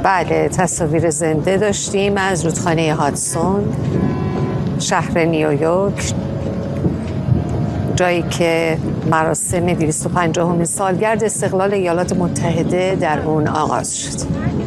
بله، تصاویر زنده داشتیم از رودخانه هادسون، شهر نیویورک، جایی که مراسم 250مین سالگرد استقلال ایالات متحده در اون آغاز شد.